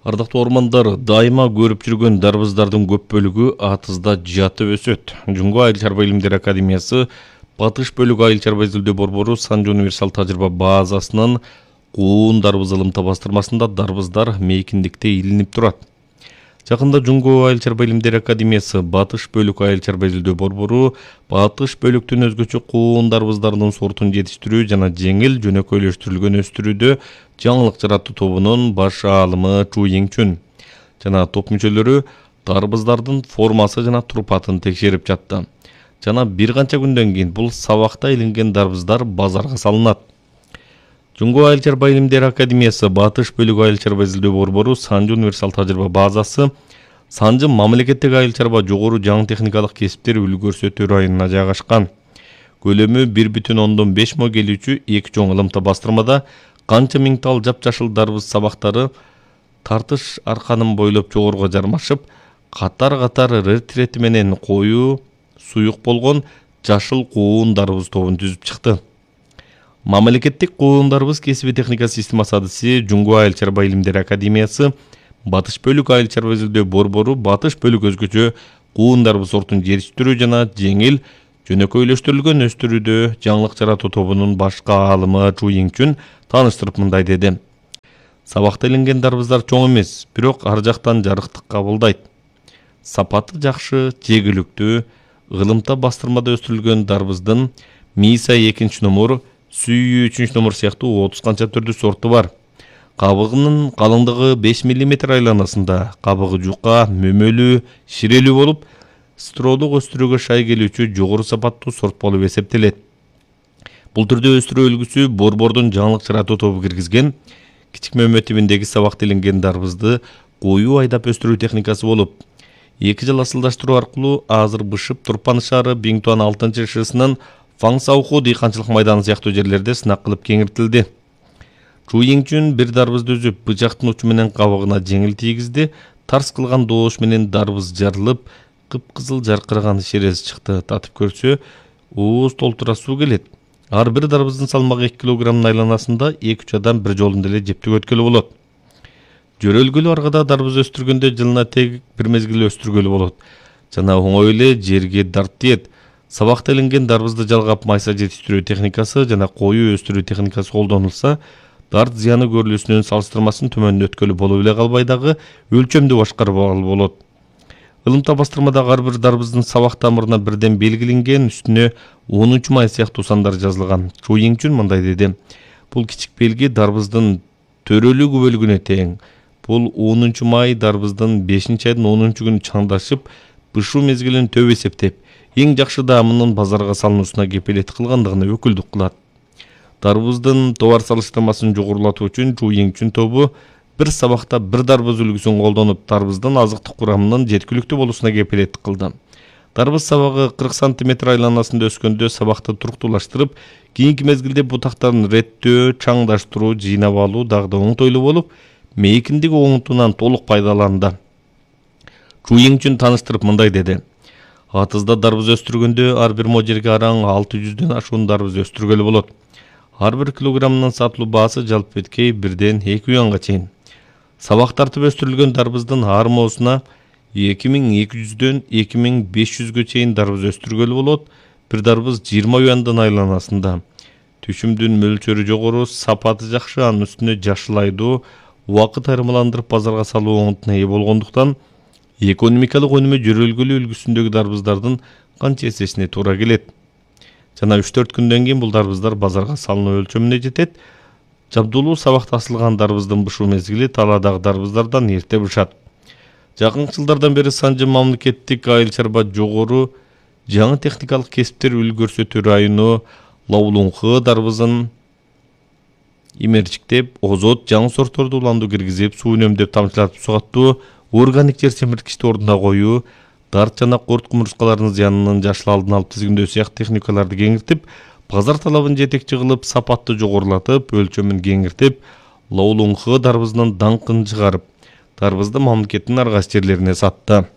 Ардактуу ормандар, дайыма көрүп жүргөн дарбыздардын көп бөлүгү атызда жатып өсөт. Жунго Айыл чарба илимдери академиясы Батыш бөлүгү айыл чарба изилдөө борбору Санжы универсал тажрыйба базасынын куун дарбыз ылымта бастырмасында дарбыздар мейкиндикте илинип турат. Жакында Жунго Айыл чарба илимдери академиясы Батыш бөлүгү айыл чарба изилдөө борбору Батыш бөлүктүн өзгөчө куун дарбыздарынын сортун жетиштирүү жана жеңил жөнөкөйлөштүрүлгөн өстүрүүдө жаңылык жаратуу тобунун баш аалымы Чу Йиңчүн жана топ мүчөлөрү дарбыздардын формасы жана турпатын текшерип жатты. Жана бир канча күндөн кийин бул сабакта илинген дарбыздар базарга салынат. Жунго Айыл чарба илимдери академиясы Батыш бөлүгү айыл чарба изилдөө борбору Санжы универсал тажрыйба базасы Санжы мамлекеттик айыл чарба жогору жаңы техникалык кесиптер үлгү көрсөтүү районуна жайгашкан. Көлөмү 1,5 мо келүүчү 2 чоң ылымта бастырмада канча миң тал жапжашыл дарбыз сабактары тартыш арканын бойлоп жогорго жармашып, катар-катар рети менен коюу суюк болгон жашыл куун дарбыз тобун түзүп чыкты. Мамлекеттик куун дарбыз кесиби техника системасы адысы Жунго Айыл чарба илимдери академиясы Батыш бөлүгү айыл чарба изилдөө борбору Батыш бөлүгү өзгөчө куун дарбыз сортун жетиштирүү жана жеңил жөнөкөйлөштүрүлгөн өстүрүүдө жаңылык жаратуу тобунун башкы аалымы Чу Йиңчүн тааныштырып мындай деди. Сабакта илинген дарбыздар чоң эмес, бирок ар жактан жарыктык кабылдайт. Сапаты жакшы, жегиликтүү, ылымта бастырмада өстүрүлгөн дарбыздын Миса 2 номер, Сүйүү 3 номер сыяктуу 30 канча түрдүү сорту бар. Кабыгынын калыңдыгы 5 мм айланасында, кабыгы жука, мөмөлүү, ширелүү болуп, стролук өстүрүүгө шай келүүчү жогору сапаттуу сорт болуп эсептелет. Бул түрдө өстүрүү үлгүсү борбордун жаңылык жаратуу тобу киргизген кичик мөмө тибиндеги сабакта илинген дарбызды коюу айдап өстүрүү техникасы болуп, 2 жыл асылдаштыруу аркылуу азыр Бышып Турпан шаары Биңтуан 6-шысынын Фаңсауху дыйканчылык майданы сыяктуу жерлерде сынак кылып кеңиртилди. Чу Йиңчүн бир дарбызды үзүп, бычактын учу менен кабыгына жеңил тийгизди, тарс кылган доош менен дарбыз жарылып, кыпкызыл жаркыраган шерesi чыкты. Татып көрсө, ууз толтура суу келет. Ар бир дарбыздын салмагы 2 килограммдын айланасында 2-3 адам бир жолунда эле жептик өткөлү болот. Жөрөлгөлүү аргада дарбыз өстүргөндө жылына тег бир мезгил өстүргөлү болот жана оңой эле жерге дарт тиет. Сабакта илинген дарбызды жалгап майса жетиштирүү техникасы жана коюу өстүрүү техникасы колдонулса, дарт зыяны көрүлүүсүнүн салыштырмасын төмөндөткөлү болуп эле калбай дагы өлчөмдү башкарып болот. Илимта бастырмадагы ар бир дарбыздын сабак тамырына бирден белгиленген, үстүнө 10 май сыяктуу сандар жазылган. Чу Йиңчүн мындай деди. Бул кичик белги дарбыздын төрөлүү бөлүгүнө тең. Бул 10 май дарбыздын 5-айдын 10 күнү чаңдашып, бышуу мезгилин төп эсептеп, эң жакшы даамынын базарга салынуусуна кепилеттик кылгандыгына өкүлдүк кылат. Дарбыздын товар салыштырмасын жогорулатуу үчүн Чу Йиңчүн тобу бир сабакта бир дарбыз үлгүсүн колдонуп, дарбыздын азыктык курамынын жеткиликтүү болуусуна кепилеттик кылды. Дарбыз сабагы 40 см айланасында өскөндө сабакты туруктуулаштырып, кийинки мезгилде бутактарын реттөө, чаңдаштыруу, жыйнап алуу дагы да оңтойлуу болуп, мейкиндиги оңунтуунан толук пайдаланды. Чу Йиңчүн тааныштырып мындай деди. Атызда дарбыз өстүргөндө ар бир мо жерге араң 600дөн ашуун дарбыз өстүргөлү болот. Ар бир килограммынын сатылуу баасы жалпы эткей 1ден 2 юанга чейин. Сабак тартып өстүрүлгөн дарбыздын ар моосуна 2200дөн 2500гө чейин дарбыз өстүргөлү болот. Бир дарбыз 20 юандан айланасында. Түшүмдүн мөлчөрү жогору, сапаты жакшы, анын үстүнө жашыл айдоо, убакыт айырмаландырып базарга салуу оңунтуна ээ болгондуктан, экономикалык өнүмү жөрөлгөлүү үлгүсүндөгү дарбыздардын канча эсесине туура келет. Жана 3-4 күндөн кийин бул дарбыздар базарга салынуу өлчөмүнө жетет. Жабдуулуу сабакта асылган дарбыздын бышуу мезгили талаадагы дарбыздардан эрте бышат. Жакынкы жылдардан бери Санжы мамлекеттик айыл чарба жогору жаңы техникалык кесиптер үлгү көрсөтүү району Лаулунхы дарбызын имерчиктеп, озот жаңы сортторду уланду киргизип, суу үнөмдөп тамчылатып сугаттуу, органик жер семирткичти ордуна коюу, дарт жана корт кумурскаларынын зыянынын жашыл алдын алып тизгиндөө сыяктуу техникаларды кеңиртип, базар талабын жетекчи кылып, сапатты жогорулатып, өлчөмүн кеңиртип, Лаулунхы дарбызынын даңкын чыгарып, дарбызды мамлекеттин ар кайсы жерлерине сатты.